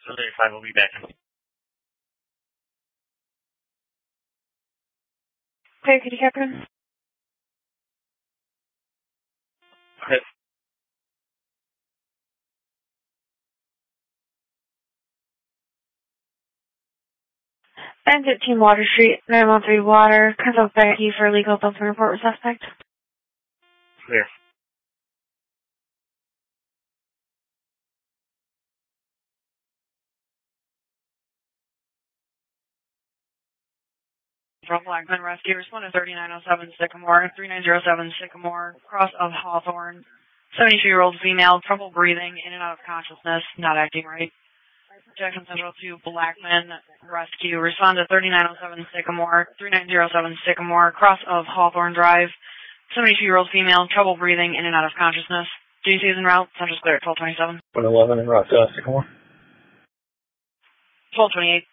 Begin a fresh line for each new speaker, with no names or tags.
35 will be back.
Okay, could you captain?
Okay.
And 15 Water Street, 913 Water, cutoff by key for legal Dublin report with suspect.
Clear.
From Blackman Rescue, respond to 3907 Sycamore, 3907 Sycamore, cross of Hawthorne, 72-year-old female, trouble breathing, in and out of consciousness, not acting right. Jackson Central to Blackman Rescue, respond to 3907 Sycamore, 3907 Sycamore, cross of Hawthorne Drive, 72-year-old female, trouble breathing, in and out of consciousness. GC is en route, Central's clear at 1227.
111 en route, Sycamore.
1228.